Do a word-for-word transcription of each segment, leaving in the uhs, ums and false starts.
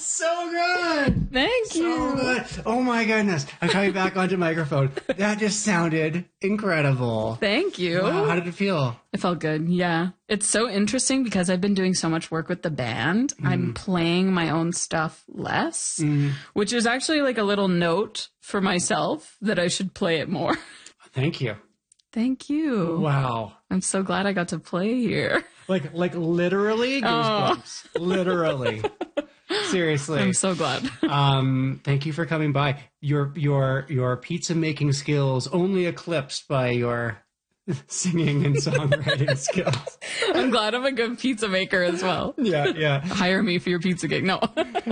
So good. Thank so you. So good. Oh my goodness. I'm coming back onto microphone. That just sounded incredible. Thank you. Wow, how did it feel? It felt good, yeah. It's so interesting because I've been doing so much work with the band. Mm. I'm playing my own stuff less, mm. which is actually like a little note for myself that I should play it more. Thank you. Thank you. Wow. I'm so glad I got to play here. Like, like literally goosebumps. Oh. Literally. Seriously. I'm so glad. Um, thank you for coming by. Your, your, your pizza making skills only eclipsed by your singing and songwriting skills. I'm glad I'm a good pizza maker as well. Yeah, yeah. Hire me for your pizza gig. No.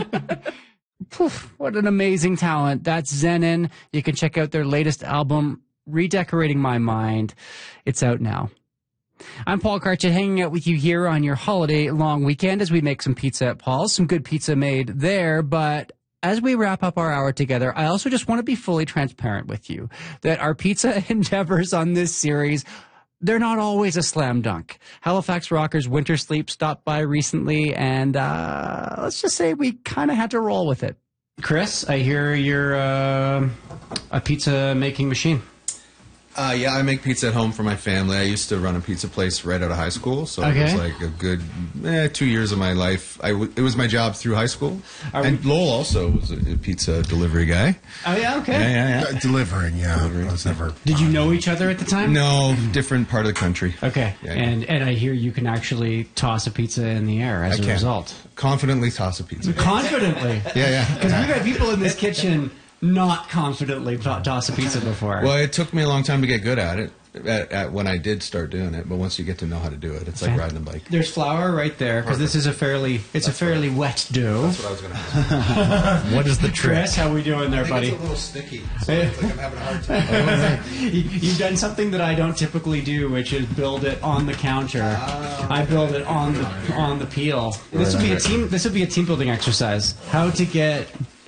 Poof, what an amazing talent. That's Zenon. You can check out their latest album, Redecorating My Mind. It's out now. I'm Paul Karchet, hanging out with you here on your holiday long weekend as we make some pizza at Paul's. Some good pizza made there, but as we wrap up our hour together, I also just want to be fully transparent with you that our pizza endeavors on this series, they're not always a slam dunk. Halifax Rockers Winter Sleep stopped by recently, and uh, let's just say we kind of had to roll with it. Chris, I hear you're uh, a pizza making machine. Uh, yeah, I make pizza at home for my family. I used to run a pizza place right out of high school, so okay. It was like a good eh, two years of my life. I w it was my job through high school. Are and we... Lowell also was a, a pizza delivery guy. Oh, yeah, okay. Yeah, yeah, yeah. Uh, delivering, yeah. Delivering. I was never... Did you know each other at the time? No, different part of the country. Okay, yeah, yeah. And, and I hear you can actually toss a pizza in the air as I a can. result. Confidently toss a pizza. Confidently? Yeah, yeah. Because we've had people in this kitchen not confidently toss a pizza before. Well, it took me a long time to get good at it. At, at when I did start doing it, but once you get to know how to do it, it's like riding a bike. There's flour right there because this is a fairly it's That's a fairly right. wet dough. That's what I was going to ask. What is the trick? Chris, how we doing there, I think buddy? It's a little sticky, so it's like I'm having a hard time. you, you've done something that I don't typically do, which is build it on the counter. Uh, I build it on the on the peel. This would be a team. This would be a team building exercise. How to get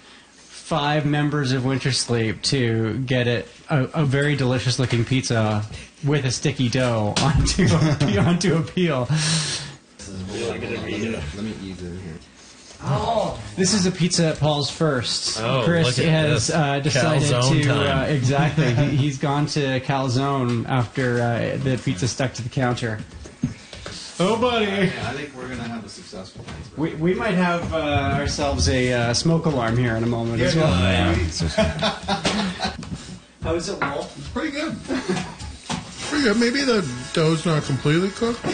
five members of Winter Sleep to get it a, a very delicious looking pizza with a sticky dough onto a, onto a peel. Let me ease it in here. Oh, this is a pizza at Paul's first. Oh, Chris look at has uh, decided Calzone to uh, time. exactly. he, he's gone to Calzone after uh, the pizza stuck to the counter. Oh, buddy! Yeah, I think we're gonna have a successful one. We we might have uh, ourselves a uh, smoke alarm here in a moment yeah, as well. No, yeah. How is it, Lowell? Pretty good. Pretty good. Maybe the dough's not completely cooked.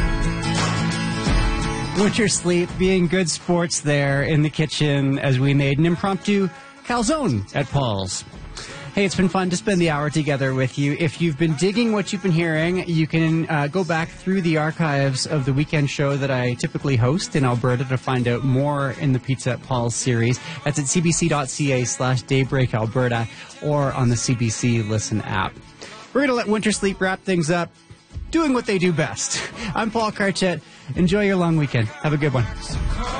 Winter Sleep being good sports there in the kitchen as we made an impromptu calzone at Paul's. Hey, it's been fun to spend the hour together with you. If you've been digging what you've been hearing, you can uh, go back through the archives of the weekend show that I typically host in Alberta to find out more in the Pizza at Paul's series. That's at cbc.ca slash Daybreak Alberta or on the C B C Listen app. We're going to let Winter Sleep wrap things up, doing what they do best. I'm Paul Karchet. Enjoy your long weekend. Have a good one.